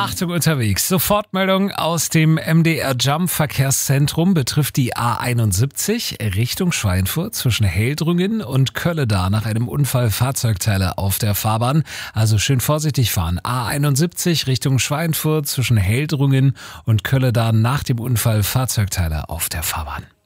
Achtung unterwegs. Sofortmeldung aus dem MDR Jump Verkehrszentrum betrifft die A71 Richtung Schweinfurt zwischen Heldrungen und Kölledar nach einem Unfall Fahrzeugteile auf der Fahrbahn. Also schön vorsichtig fahren. A71 Richtung Schweinfurt zwischen Heldrungen und Kölledar nach dem Unfall Fahrzeugteile auf der Fahrbahn.